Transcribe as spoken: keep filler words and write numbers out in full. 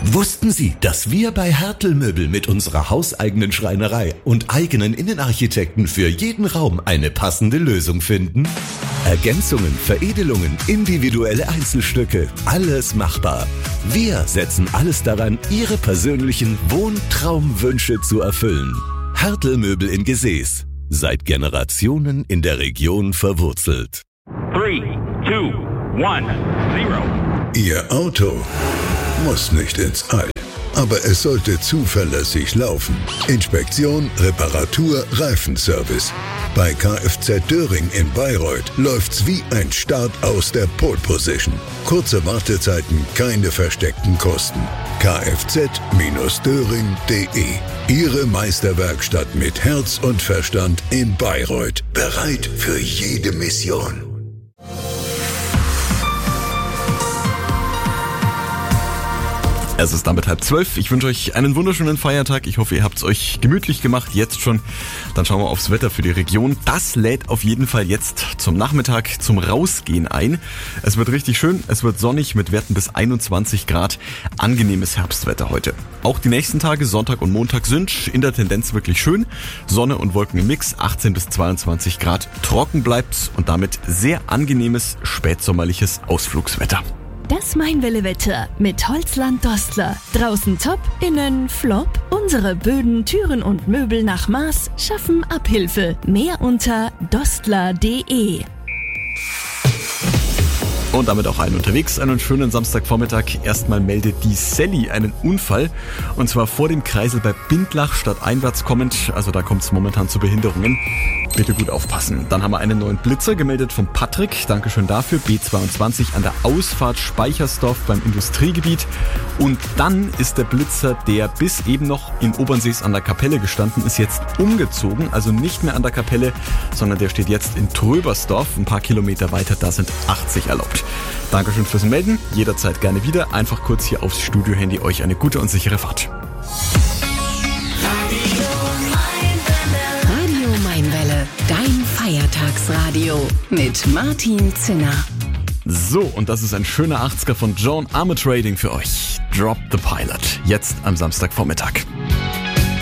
Wussten Sie, dass wir bei Hertel Möbel mit unserer hauseigenen Schreinerei und eigenen Innenarchitekten für jeden Raum eine passende Lösung finden? Ergänzungen, Veredelungen, individuelle Einzelstücke, alles machbar. Wir setzen alles daran, Ihre persönlichen Wohntraumwünsche zu erfüllen. Hertel Möbel in Gesäß. Seit Generationen in der Region verwurzelt. Three, two, one, zero. Ihr Auto muss nicht ins All, aber es sollte zuverlässig laufen. Inspektion, Reparatur, Reifenservice. Bei Kfz Döring in Bayreuth läuft's wie ein Start aus der Pole Position. Kurze Wartezeiten, keine versteckten Kosten. kfz Döring punkt de. Ihre Meisterwerkstatt mit Herz und Verstand in Bayreuth. Bereit für jede Mission. Es ist damit halb zwölf. Ich wünsche euch einen wunderschönen Feiertag. Ich hoffe, ihr habt es euch gemütlich gemacht, jetzt schon. Dann schauen wir aufs Wetter für die Region. Das lädt auf jeden Fall jetzt zum Nachmittag, zum Rausgehen ein. Es wird richtig schön, es wird sonnig mit Werten bis einundzwanzig Grad. Angenehmes Herbstwetter heute. Auch die nächsten Tage, Sonntag und Montag, sind in der Tendenz wirklich schön. Sonne und Wolken im Mix, achtzehn bis zweiundzwanzig Grad. Trocken bleibt's und damit sehr angenehmes, spätsommerliches Ausflugswetter. Das Mainwelle-Wetter mit Holzland Dostler. Draußen top, innen flop. Unsere Böden, Türen und Möbel nach Maß schaffen Abhilfe. Mehr unter dostler punkt de. Und damit auch allen unterwegs. Einen schönen Samstagvormittag. Erstmal meldet die Sally einen Unfall. Und zwar vor dem Kreisel bei Bindlach stadteinwärts kommend. Also da kommt es momentan zu Behinderungen. Bitte gut aufpassen. Dann haben wir einen neuen Blitzer gemeldet vom Patrick. Dankeschön dafür. B zweiundzwanzig an der Ausfahrt Speichersdorf beim Industriegebiet. Und dann ist der Blitzer, der bis eben noch in Obernsees an der Kapelle gestanden ist, jetzt umgezogen. Also nicht mehr an der Kapelle, sondern der steht jetzt in Tröbersdorf. Ein paar Kilometer weiter, da sind achtzig erlaubt. Dankeschön fürs Melden. Jederzeit gerne wieder. Einfach kurz hier aufs Studiohandy. Euch eine gute und sichere Fahrt. Radio Mainwelle, dein Feiertagsradio mit Martin Zinner. So, und das ist ein schöner achtziger von John Armatrading für euch. Drop the Pilot. Jetzt am Samstagvormittag.